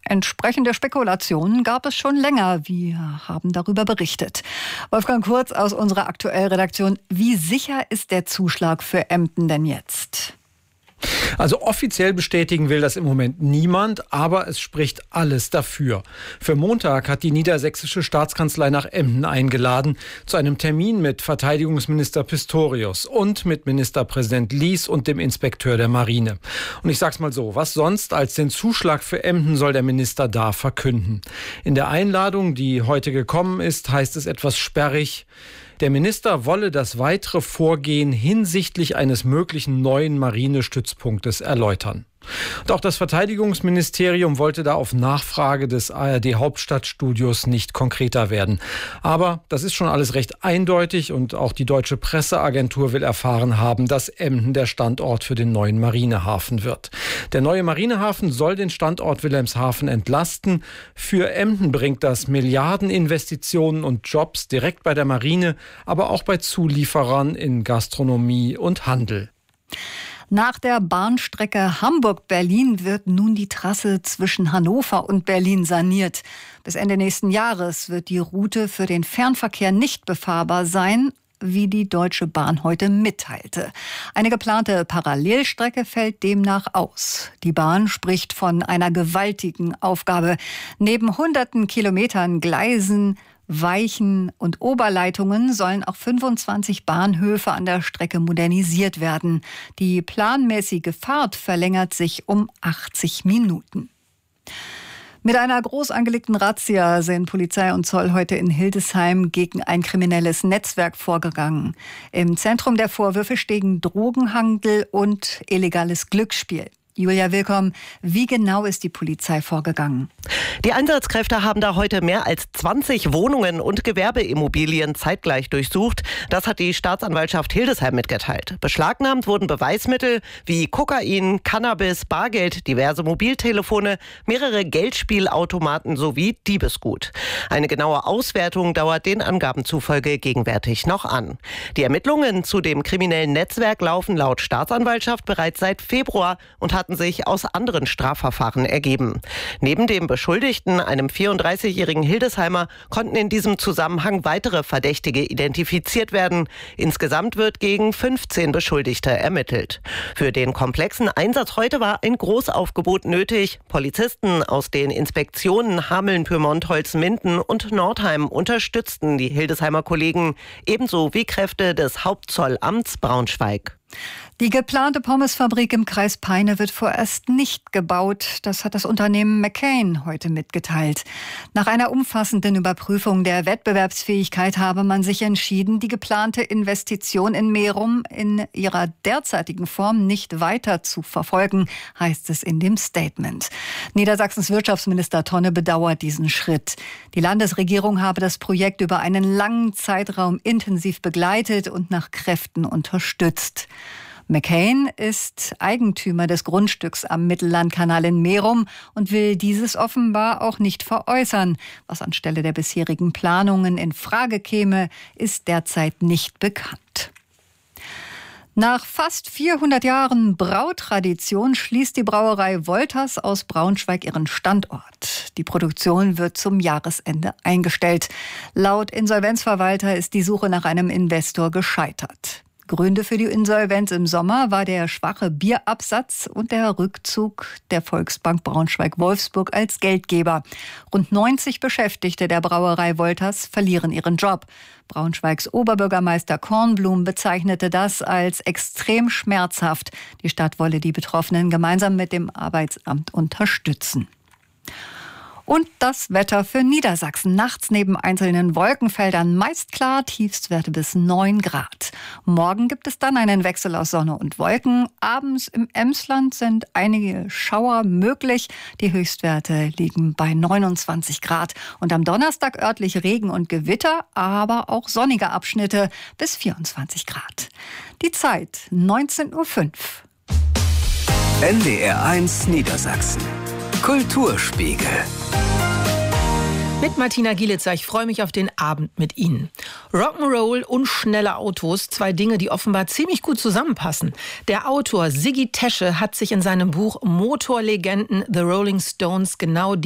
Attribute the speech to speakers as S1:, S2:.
S1: Entsprechende Spekulationen gab es schon länger. Wir haben darüber berichtet. Wolfgang Kurz aus unserer Aktuellredaktion. Wie sicher ist der Zuschlag für Emden denn jetzt?
S2: Also offiziell bestätigen will das im Moment niemand, aber es spricht alles dafür. Für Montag hat die niedersächsische Staatskanzlei nach Emden eingeladen zu einem Termin mit Verteidigungsminister Pistorius und mit Ministerpräsident Lies und dem Inspekteur der Marine. Und ich sag's mal so, was sonst als den Zuschlag für Emden soll der Minister da verkünden? In der Einladung, die heute gekommen ist, heißt es etwas sperrig: Der Minister wolle das weitere Vorgehen hinsichtlich eines möglichen neuen Marinestützpunktes erläutern. Und auch das Verteidigungsministerium wollte da auf Nachfrage des ARD-Hauptstadtstudios nicht konkreter werden. Aber das ist schon alles recht eindeutig und auch die Deutsche Presseagentur will erfahren haben, dass Emden der Standort für den neuen Marinehafen wird. Der neue Marinehafen soll den Standort Wilhelmshaven entlasten. Für Emden bringt das Milliardeninvestitionen und Jobs direkt bei der Marine, aber auch bei Zulieferern in Gastronomie und Handel.
S1: Nach der Bahnstrecke Hamburg-Berlin wird nun die Trasse zwischen Hannover und Berlin saniert. Bis Ende nächsten Jahres wird die Route für den Fernverkehr nicht befahrbar sein, wie die Deutsche Bahn heute mitteilte. Eine geplante Parallelstrecke fällt demnach aus. Die Bahn spricht von einer gewaltigen Aufgabe. Neben hunderten Kilometern Gleisen, Weichen und Oberleitungen sollen auch 25 Bahnhöfe an der Strecke modernisiert werden. Die planmäßige Fahrt verlängert sich um 80 Minuten. Mit einer groß angelegten Razzia sind Polizei und Zoll heute in Hildesheim gegen ein kriminelles Netzwerk vorgegangen. Im Zentrum der Vorwürfe stehen Drogenhandel und illegales Glücksspiel. Julia Willkomm, wie genau ist die Polizei vorgegangen?
S3: Die Einsatzkräfte haben da heute mehr als 20 Wohnungen und Gewerbeimmobilien zeitgleich durchsucht. Das hat die Staatsanwaltschaft Hildesheim mitgeteilt. Beschlagnahmt wurden Beweismittel wie Kokain, Cannabis, Bargeld, diverse Mobiltelefone, mehrere Geldspielautomaten sowie Diebesgut. Eine genaue Auswertung dauert den Angaben zufolge gegenwärtig noch an. Die Ermittlungen zu dem kriminellen Netzwerk laufen laut Staatsanwaltschaft bereits seit Februar und hatten sich aus anderen Strafverfahren ergeben. Neben dem Beschuldigten, einem 34-jährigen Hildesheimer, konnten in diesem Zusammenhang weitere Verdächtige identifiziert werden. Insgesamt wird gegen 15 Beschuldigte ermittelt. Für den komplexen Einsatz heute war ein Großaufgebot nötig. Polizisten aus den Inspektionen Hameln, Pyrmont, Holzminden und Nordheim unterstützten die Hildesheimer Kollegen, ebenso wie Kräfte des Hauptzollamts Braunschweig.
S1: Die geplante Pommesfabrik im Kreis Peine wird vorerst nicht gebaut. Das hat das Unternehmen McCain heute mitgeteilt. Nach einer umfassenden Überprüfung der Wettbewerbsfähigkeit habe man sich entschieden, die geplante Investition in Merum in ihrer derzeitigen Form nicht weiter zu verfolgen, heißt es in dem Statement. Niedersachsens Wirtschaftsminister Tonne bedauert diesen Schritt. Die Landesregierung habe das Projekt über einen langen Zeitraum intensiv begleitet und nach Kräften unterstützt. McCain ist Eigentümer des Grundstücks am Mittellandkanal in Merum und will dieses offenbar auch nicht veräußern. Was anstelle der bisherigen Planungen in Frage käme, ist derzeit nicht bekannt. Nach fast 400 Jahren Brautradition schließt die Brauerei Wolters aus Braunschweig ihren Standort. Die Produktion wird zum Jahresende eingestellt. Laut Insolvenzverwalter ist die Suche nach einem Investor gescheitert. Gründe für die Insolvenz im Sommer war der schwache Bierabsatz und der Rückzug der Volksbank Braunschweig-Wolfsburg als Geldgeber. Rund 90 Beschäftigte der Brauerei Wolters verlieren ihren Job. Braunschweigs Oberbürgermeister Kornblum bezeichnete das als extrem schmerzhaft. Die Stadt wolle die Betroffenen gemeinsam mit dem Arbeitsamt unterstützen. Und das Wetter für Niedersachsen. Nachts neben einzelnen Wolkenfeldern meist klar, Tiefstwerte bis 9 Grad. Morgen gibt es dann einen Wechsel aus Sonne und Wolken. Abends im Emsland sind einige Schauer möglich. Die Höchstwerte liegen bei 29 Grad. Und am Donnerstag örtlich Regen und Gewitter, aber auch sonnige Abschnitte bis 24 Grad. Die Zeit 19:05 Uhr.
S4: NDR1 Niedersachsen. Kulturspiegel.
S5: Mit Martina Gielitzer, ich freue mich auf den Abend mit Ihnen. Rock'n'Roll und schnelle Autos, zwei Dinge, die offenbar ziemlich gut zusammenpassen. Der Autor Siggi Tesche hat sich in seinem Buch Motorlegenden The Rolling Stones genau